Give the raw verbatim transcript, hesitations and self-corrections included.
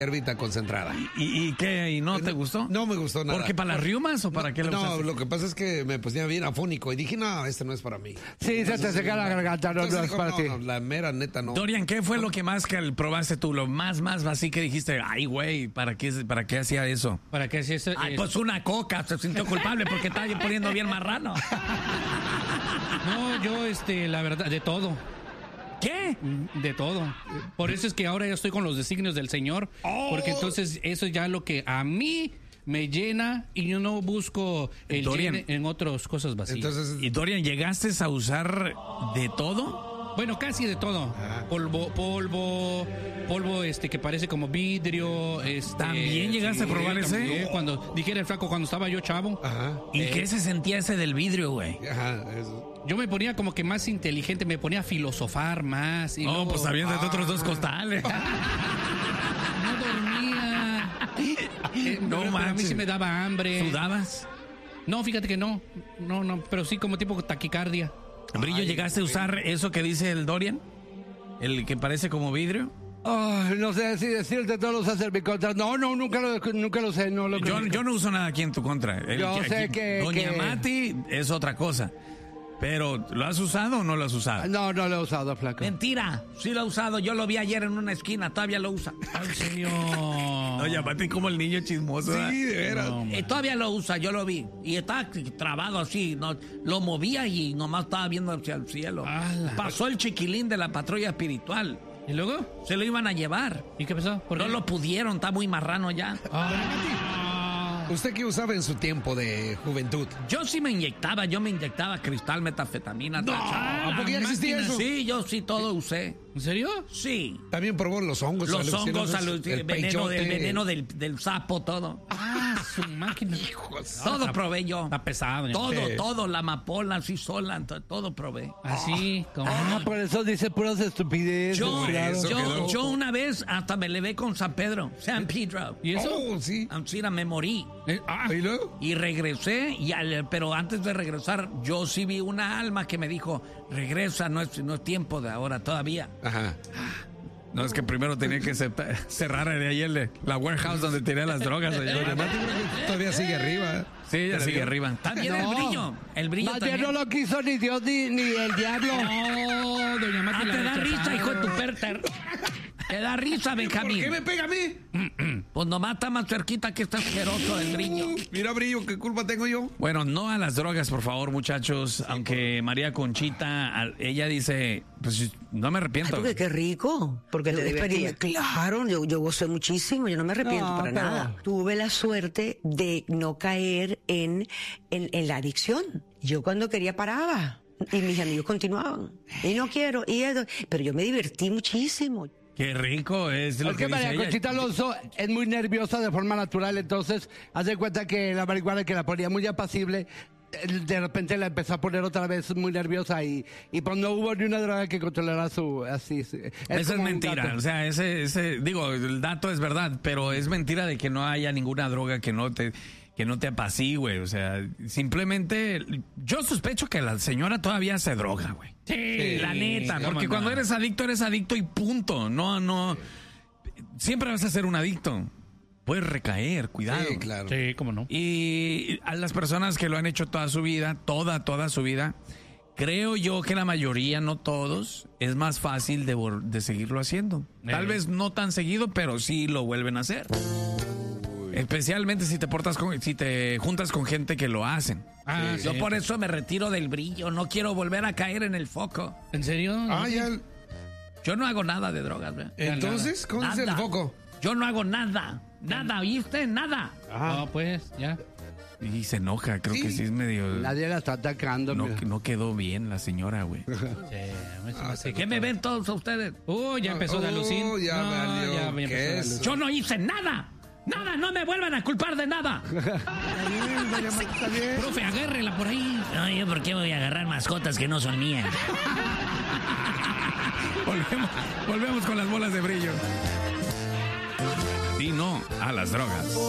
Herbita concentrada. ¿Y, y qué? ¿Y no te gustó? No me gustó nada. ¿Por qué? ¿Para las riumas o para no, qué lo No, usaste? lo que pasa es que me ponía bien afónico y dije, no, este no es para mí. Sí, se te seca la garganta, no, no es dijo, para no, ti. no, la mera neta no. Dorian, ¿qué fue lo que más que probaste tú? Lo más, más así que dijiste, ay, güey, ¿para qué, ¿para qué hacía eso? ¿Para qué hacía eso? Ay, Eh, pues una coca, se sintió culpable porque estaba poniendo bien marrano. No, yo, este, la verdad, de todo. ¿Qué? De todo. Por eso es que ahora yo estoy con los designios del Señor. Porque entonces eso es ya lo que a mí me llena y yo no busco el Dorian, llene en otras cosas vacías. Entonces, ¿Y Dorian, llegaste a usar de todo? Bueno, casi de todo. Polvo, polvo, polvo este que parece como vidrio. Este, ¿También llegaste a probar ese? también, Cuando dijera el flaco, cuando estaba yo chavo. Ajá. ¿Y Eh, qué se sentía ese del vidrio, güey? Ajá, eso. Yo me ponía como que más inteligente, me ponía a filosofar más. Y No, luego, pues habían de otros dos costales. no dormía. Eh, No pero, pero a mí manches. sí me daba hambre. ¿Sudabas? No, fíjate que no. No, no, pero sí como tipo taquicardia. Brillo, Ay, ¿llegaste a usar eso que dice el Dorian? ¿El que parece como vidrio? Ay, no sé si decirte todos los hacer mi contra. No, no, nunca lo, nunca lo sé. No lo Yo, conozco. yo no uso nada aquí en tu contra. El Yo que- sé aquí- que- Doña que- Mati es otra cosa. Pero, ¿lo has usado o no lo has usado? No, no lo he usado, flaco. Mentira, sí lo he usado. Yo lo vi ayer en una esquina, todavía lo usa. ¿En serio? Doña Mati como el niño chismoso. ¿eh? Sí, de veras. No, Eh, todavía lo usa, yo lo vi. Y estaba trabado así, no, lo movía y nomás estaba viendo hacia el cielo. ¡Hala! Pasó el chiquilín de la patrulla espiritual. ¿Y luego? Se lo iban a llevar. ¿Y qué pasó? ¿Por No qué? lo pudieron, está muy marrano ya. Ah. ¿Usted qué usaba en su tiempo de juventud? Yo sí me inyectaba, yo me inyectaba cristal, metafetamina. No, tachada. ¿a poco ya existía Máquina. eso? Sí, yo sí todo usé. ¿En serio? Sí. También probó los hongos. Los hongos, alucinógenos, alu- el veneno, peichote. del veneno del, del sapo, todo. Ah, su máquina. Todo probé yo. Está pesado. ya. Todo, Sí. todo, la amapola, así sola, to- todo probé. Así, como... Ah, por eso dice puras estupideces. Yo, claro. eso yo, quedó. yo una vez hasta me levé con San Pedro, San Pedro. ¿Y eso? Oh, sí. Ancira, me morí. Eh, ah, ¿Y luego? Y regresé, y al- pero antes de regresar, yo sí vi una alma que me dijo, regresa, no es, no es tiempo de ahora todavía. Ajá. No, es que primero tenía que aceptar- cerrar de ahí el- la warehouse donde tenía las drogas. Doña Mati creo que todavía sigue arriba. Sí, ella ¿Pero sigue vio? arriba. También el No. brillo. El brillo Más bien también. no lo quiso ni Dios ni, ni el diablo. no, doña Mati Ah, la te da rechazaron. risa, hijo de tu perter. Te da risa, ¿Por Benjamín. qué me pega a mí? Pues nomás está más cerquita que este asqueroso del brillo. Mira, Brillo, ¿qué culpa tengo yo? Bueno, no a las drogas, por favor, muchachos. Aunque María Conchita, al- ella dice, pues no me Ay, arrepiento. porque qué rico. Porque ¿Te divertía? Claro, yo, yo gocé muchísimo, yo no me arrepiento No, para pero- nada. Tuve la suerte de no caer en, en, en la adicción. Yo cuando quería paraba y mis amigos continuaban. Y no quiero, y eso. Pero yo me divertí muchísimo. Qué rico es lo Es que, que María dice ella. Conchita Alonso es muy nerviosa de forma natural, entonces haz de cuenta que la marihuana que la ponía muy apacible, eh, de repente la empezó a poner otra vez muy nerviosa y, y pues no hubo ni una droga que controlara su así. sí. Es Eso es como un mentira, gato. o sea, ese, ese, digo, el dato es verdad, pero es mentira de que no haya ninguna droga que no te, que no te apacigüe, o sea, simplemente, yo sospecho que la señora todavía se droga, güey. Sí, La neta, cómo porque no. cuando eres adicto, eres adicto y punto, no, no, siempre vas a ser un adicto, puedes recaer, cuidado. Sí, claro. Sí, cómo no. Y a las personas que lo han hecho toda su vida, toda, toda su vida, creo yo que la mayoría, no todos, es más fácil de, vol- de seguirlo haciendo. Tal Eh. vez no tan seguido, pero sí lo vuelven a hacer. Especialmente si te portas con, si te juntas con gente que lo hacen. Ah, Yo sí. por eso me retiro del brillo, no quiero volver a caer en el foco. ¿En serio? Ah, ya. Yo no hago nada de drogas, ¿verdad? Entonces, ¿cómo es el Nada. foco? Yo no hago nada, nada, ¿oíste? Nada. No, pues, ya. Y se enoja, creo Sí. que sí es medio... Nadie la está atacando. No, mira. no quedó bien la señora, güey. Sí, a mí se me hace ¿Qué me ven todos a ustedes? Oh, ya empezó de alucin. Oh, ya No, valió. ya, ya ¿Qué empezó de es? alucin. Yo no hice nada. Nada, no me vuelvan a culpar de nada. Profe, agárrela por ahí. No, yo por qué voy a agarrar mascotas que no son mías. Volvemos, volvemos con las bolas de brillo. Y no a las drogas.